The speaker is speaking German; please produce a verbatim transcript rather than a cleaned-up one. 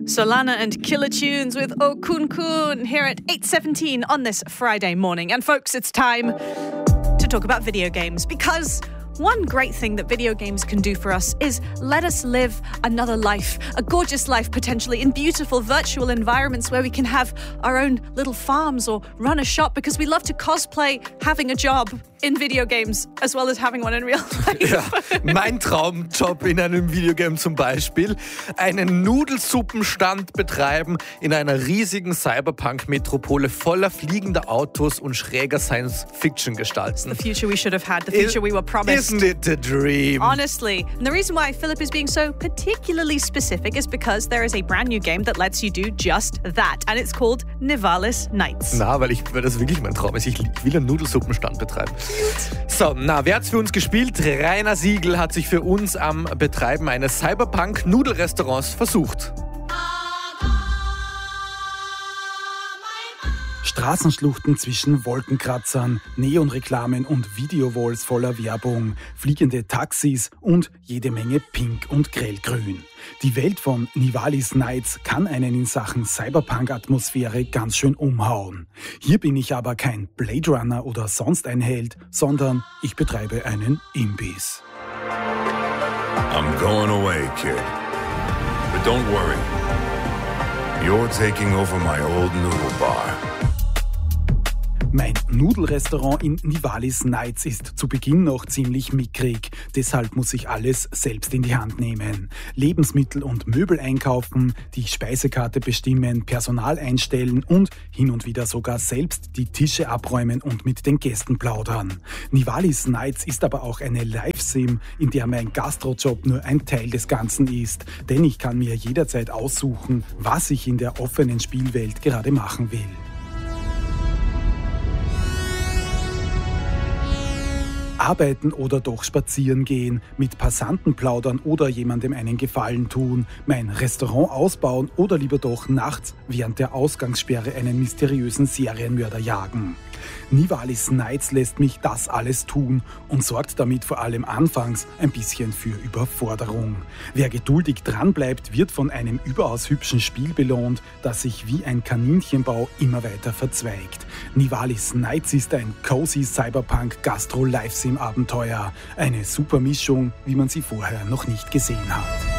Solana and Killer Tunes with Oh Kun Kun here at eight seventeen on this Friday morning. And folks, it's time to talk about video games, because one great thing that video games can do for us is let us live another life, a gorgeous life potentially, in beautiful virtual environments where we can have our own little farms or run a shop, because we love to cosplay having a job in video games as well as having one in real life. Ja, mein Traumjob in einem Videogame zum Beispiel: einen Nudelsuppenstand betreiben in einer riesigen Cyberpunk-Metropole voller fliegender Autos und schräger Science-Fiction-Gestalten. The future we should have had, the future we were promised. Isn't it a dream? Honestly. And the reason why Philip is being so particularly specific is because there is a brand new game that lets you do just that. And it's called Nivalis Nights. Na, weil, ich, weil das wirklich mein Traum ist. Ich, ich will einen Nudelsuppenstand betreiben. So, na, wer hat's für uns gespielt? Rainer Siegel hat sich für uns am Betreiben eines Cyberpunk-Nudelrestaurants versucht. Straßenschluchten zwischen Wolkenkratzern, Neonreklamen und Videowalls voller Werbung, fliegende Taxis und jede Menge Pink und Grellgrün. Die Welt von Nivalis Nights kann einen in Sachen Cyberpunk-Atmosphäre ganz schön umhauen. Hier bin ich aber kein Blade Runner oder sonst ein Held, sondern ich betreibe einen Imbiss. I'm going away, kid. But don't worry. You're taking over my old noodle bar. Mein Nudelrestaurant in Nivalis Nights ist zu Beginn noch ziemlich mickrig. Deshalb muss ich alles selbst in die Hand nehmen. Lebensmittel und Möbel einkaufen, die Speisekarte bestimmen, Personal einstellen und hin und wieder sogar selbst die Tische abräumen und mit den Gästen plaudern. Nivalis Nights ist aber auch eine Live-Sim, in der mein Gastrojob nur ein Teil des Ganzen ist. Denn ich kann mir jederzeit aussuchen, was ich in der offenen Spielwelt gerade machen will. Arbeiten oder doch spazieren gehen, mit Passanten plaudern oder jemandem einen Gefallen tun, mein Restaurant ausbauen oder lieber doch nachts während der Ausgangssperre einen mysteriösen Serienmörder jagen. Nivalis Nights lässt mich das alles tun und sorgt damit vor allem anfangs ein bisschen für Überforderung. Wer geduldig dranbleibt, wird von einem überaus hübschen Spiel belohnt, das sich wie ein Kaninchenbau immer weiter verzweigt. Nivalis Nights ist ein cozy Cyberpunk-Gastro-Live-Sim-Abenteuer. Eine super Mischung, wie man sie vorher noch nicht gesehen hat.